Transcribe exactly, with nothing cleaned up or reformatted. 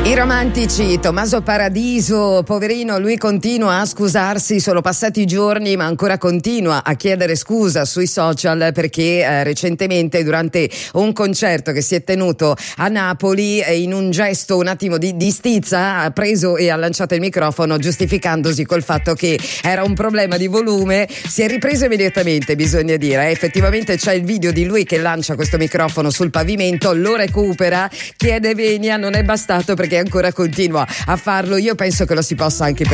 I romantici, Tommaso Paradiso, poverino, lui continua a scusarsi, sono passati giorni ma ancora continua a chiedere scusa sui social perché eh, recentemente durante un concerto che si è tenuto a Napoli, eh, in un gesto un attimo di, di stizza, ha preso e ha lanciato il microfono giustificandosi col fatto che era un problema di volume. Si è ripreso immediatamente, bisogna dire, eh. Effettivamente c'è il video di lui che lancia questo microfono sul pavimento, lo recupera, chiede venia, non è bastato perché ancora continua a farlo. Io penso che lo si possa anche